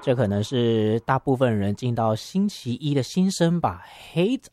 这可能是大部分人进到星期一的心声吧。Hate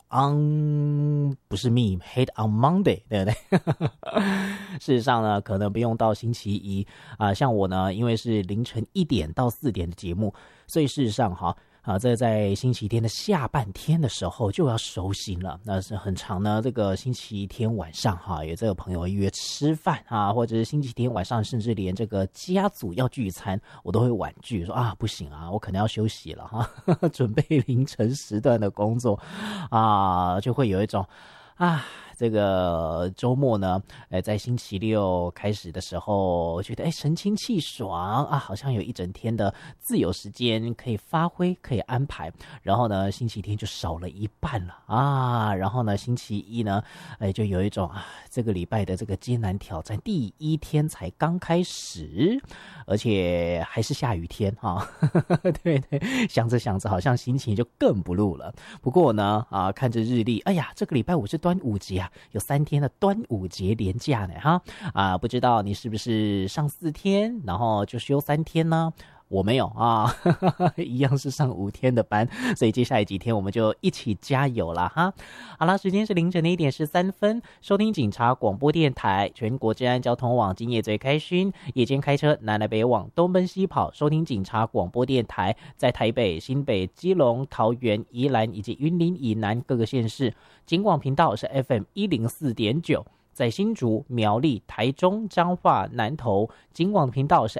on 不是 me，Hate on Monday， 对不对？事实上呢，可能不用到星期一像我呢，因为是凌晨1点到4点的节目，所以事实上这在星期天的下半天的时候就要收心了。那是很长呢，这个星期天晚上有这个朋友约吃饭或者是星期天晚上，甚至连这个家族要聚餐，我都会婉拒说不行我可能要休息了准备凌晨时段的工作就会有一种这个周末呢，在星期六开始的时候，觉得神清气爽好像有一整天的自由时间可以发挥，可以安排。然后呢，星期天就少了一半了然后呢，星期一呢，就有一种这个礼拜的这个艰难挑战，第一天才刚开始，而且还是下雨天对对，想着想着，好像心情就更不露了。不过呢，看着日历，哎呀，这个礼拜五是端午节有3天的端午节连假呢不知道你是不是上4天，然后就休3天呢？我没有一样是上5天的班，所以接下来几天我们就一起加油啦好啦，时间是凌晨的1点13分，收听警察广播电台，全国治安交通网，今夜最开勋，夜间开车南来北往，东奔西跑，收听警察广播电台，在台北、新北、基隆、桃园、宜兰以及云林以南各个县市，警广频道是 FM104.9。在新竹、苗栗、台中、彰化、南投，警广频道是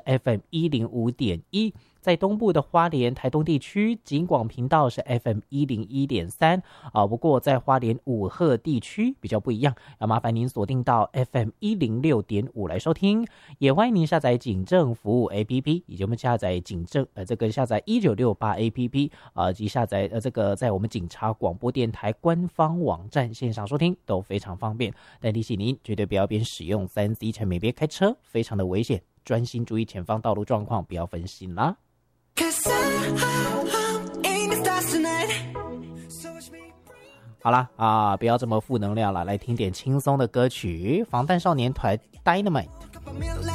FM105.1。在东部的花莲、台东地区，警广频道是 FM101.3不过在花莲五鹤地区比较不一样，要麻烦您锁定到 FM106.5 来收听。也欢迎您下载警政服务 APP， 以及我们下载警政这个下载1968 APP 及下载这个在我们警察广播电台官方网站线上收听都非常方便。但提醒您，绝对不要边使用3C 产品边开车，非常的危险，专心注意前方道路状况，不要分心啦。好啦不要这么负能量了，来听点轻松的歌曲，防弹少年团 Dynamite。